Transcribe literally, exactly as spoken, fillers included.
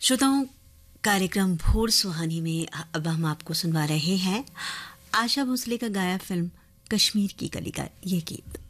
श्रोताओं, कार्यक्रम भोर सुहानी में अब हम आपको सुनवा रहे हैं आशा भोसले का गाया फिल्म कश्मीर की कली का ये गीत।